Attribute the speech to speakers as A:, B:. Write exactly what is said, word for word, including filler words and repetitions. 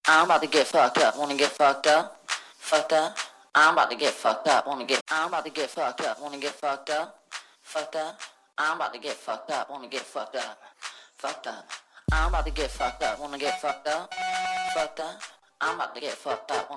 A: I'm about to get fucked up. Wanna get fucked up? Fucked up. I'm about to get fucked up. Wanna get. I'm about to get fucked up. Wanna get fucked up? Fucked up. I'm about to get fucked up. Wanna get fucked up? Fucked up. I'm about to get fucked up. Wanna get fucked up? Fucked up. I'm about to get fucked up.